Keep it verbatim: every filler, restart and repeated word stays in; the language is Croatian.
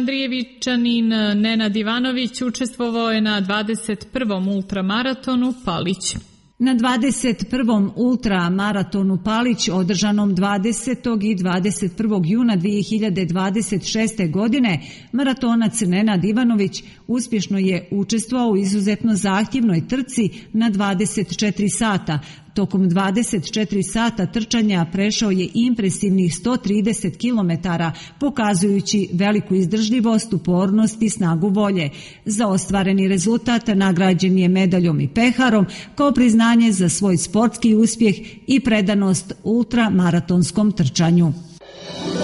Andrijevičanin Nenad Ivanović učestvovao je na dvadeset prvom ultramaratonu Palić. Na dvadeset prvom ultramaratonu Palić održanom dvadesetog i dvadeset prvog juna dvije hiljade dvadeset šeste. godine maratonac Nenad Ivanović uspješno je učestvovao u izuzetno zahtjevnoj trci na dvadeset četiri sata. Tokom dvadeset četiri sata trčanja prešao je impresivnih sto trideset kilometara, pokazujući veliku izdržljivost, upornost i snagu volje. Za ostvareni rezultat nagrađen je medaljom i peharom kao priznanje za svoj sportski uspjeh i predanost ultramaratonskom trčanju.